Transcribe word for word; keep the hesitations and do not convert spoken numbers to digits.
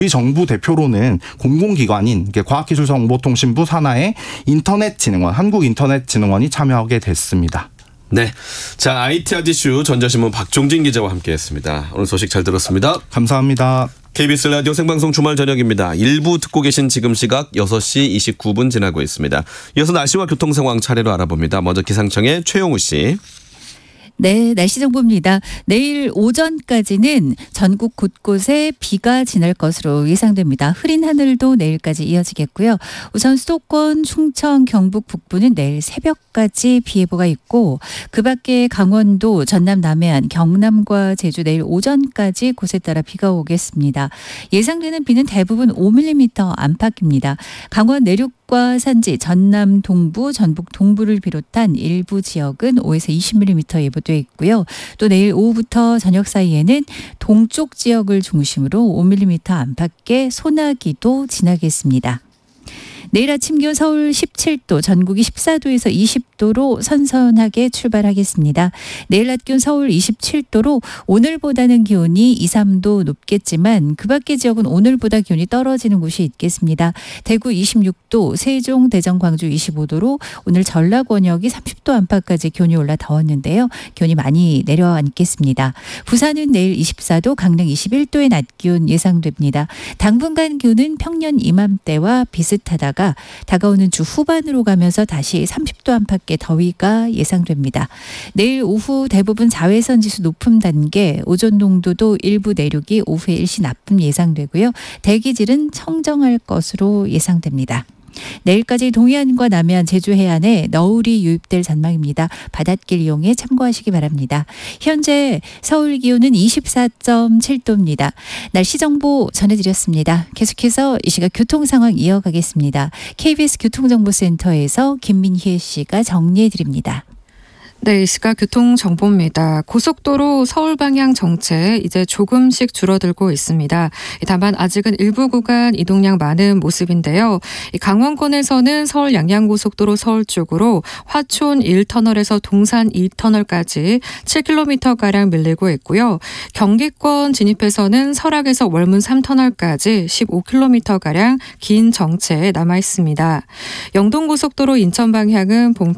우리 정부 대표로는 공공기관인 과학기술정보통신부 산하의 인터넷진흥원, 한국인터넷진흥원이 참여하게 됐습니다. 네, 자 아이티 아지쇼 전자신문 박종진 기자와 함께했습니다. 오늘 소식 잘 들었습니다. 감사합니다. 케이비에스 라디오 생방송 주말 저녁입니다. 일부 듣고 계신 지금 시각 여섯 시 이십구 분 지나고 있습니다. 이어서 날씨와 교통 상황 차례로 알아봅니다. 먼저 기상청의 최용우 씨. 네, 날씨 정보입니다. 내일 오전까지는 전국 곳곳에 비가 지날 것으로 예상됩니다. 흐린 하늘도 내일까지 이어지겠고요. 우선 수도권, 충청, 경북 북부는 내일 새벽까지 비 예보가 있고 그 밖에 강원도, 전남, 남해안, 경남과 제주 내일 오전까지 곳에 따라 비가 오겠습니다. 예상되는 비는 대부분 오 밀리미터 안팎입니다. 강원 내륙과 산지, 전남 동부, 전북 동부를 비롯한 일부 지역은 오에서 이십 밀리미터 예보돼 있고요. 또 내일 오후부터 저녁 사이에는 동쪽 지역을 중심으로 오 밀리미터 안팎의 소나기도 지나겠습니다. 내일 아침 기온 서울 십칠 도, 전국이 십사 도에서 이십 도로 선선하게 출발하겠습니다. 내일 낮 기온 서울 이십칠 도로 오늘보다는 기온이 이, 삼 도 높겠지만 그 밖의 지역은 오늘보다 기온이 떨어지는 곳이 있겠습니다. 대구 이십육 도, 세종, 대전, 광주 이십오 도로 오늘 전라 권역이 삼십 도 안팎까지 기온이 올라 더웠는데요. 기온이 많이 내려앉겠습니다. 부산은 내일 이십사 도, 강릉 이십일 도의 낮 기온 예상됩니다. 당분간 기온은 평년 이맘때와 비슷하다가 다가오는 주 후반으로 가면서 다시 삼십 도 안팎의 더위가 예상됩니다. 내일 오후 대부분 자외선 지수 높음 단계, 오존 농도도 일부 내륙이 오후에 일시 나쁨 예상되고요. 대기질은 청정할 것으로 예상됩니다. 내일까지 동해안과 남해안, 제주 해안에 너울이 유입될 전망입니다. 바닷길 이용에 참고하시기 바랍니다. 현재 서울 기온은 이십사 점 칠 도입니다. 날씨 정보 전해드렸습니다. 계속해서 이 시각 교통 상황 이어가겠습니다. 케이비에스 교통정보센터에서 김민희 씨가 정리해드립니다. 네, 이 시각 교통정보입니다. 고속도로 서울 방향 정체 이제 조금씩 줄어들고 있습니다. 다만 아직은 일부 구간 이동량 많은 모습인데요. 강원권에서는 서울 양양고속도로 서울 쪽으로 화촌 일 터널에서 동산 이 터널까지 칠 킬로미터가량 밀리고 있고요. 경기권 진입해서는 설악에서 월문 삼 터널까지 십오 킬로미터가량 긴 정체 남아 있습니다. 영동고속도로 인천 방향은 봉평